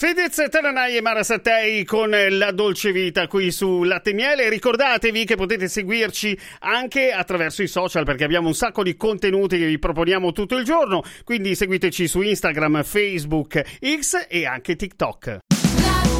Fedez, Tananai e Mara Sattei con La Dolce Vita qui su Latte e Miele. Ricordatevi che potete seguirci anche attraverso i social, perché abbiamo un sacco di contenuti che vi proponiamo tutto il giorno, quindi seguiteci su Instagram, Facebook, X e anche TikTok.